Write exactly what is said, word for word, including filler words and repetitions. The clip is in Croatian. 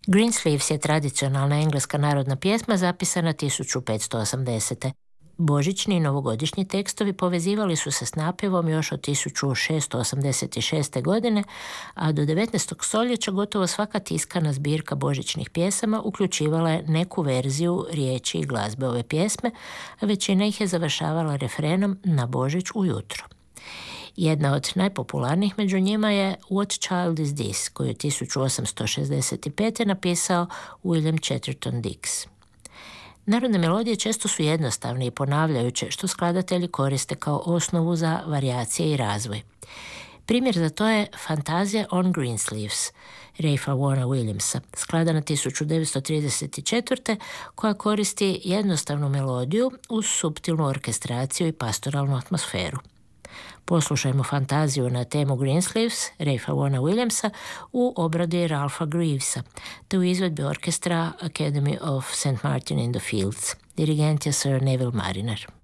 Greensleeves je tradicionalna engleska narodna pjesma zapisana tisuću petsto osamdesete. Božićni i novogodišnji tekstovi povezivali su se s napjevom još od tisuću šesto osamdeset šeste. godine, a do devetnaestog stoljeća gotovo svaka tiskana zbirka božićnih pjesama uključivala je neku verziju riječi i glazbe ove pjesme, a većina ih je završavala refrenom na Božić ujutro. Jedna od najpopularnijih među njima je What Child Is This, koju je tisuću osamsto šezdeset pete. napisao William Chatterton Dix. Narodne melodije često su jednostavne i ponavljajuće, što skladatelji koriste kao osnovu za varijacije i razvoj. Primjer za to je Fantazija on Greensleeves, Ralpha Vaughana Williamsa, skladana tisuću devetsto trideset četvrte. koja koristi jednostavnu melodiju uz suptilnu orkestraciju i pastoralnu atmosferu. Poslušajmo Fantaziju na temu Greensleeves, Ralpha Vaughana Williamsa, u obradi Ralpha Greavesa, te u izvedbi orkestra Academy of Saint Martin in the Fields. Dirigent je Sir Neville Mariner.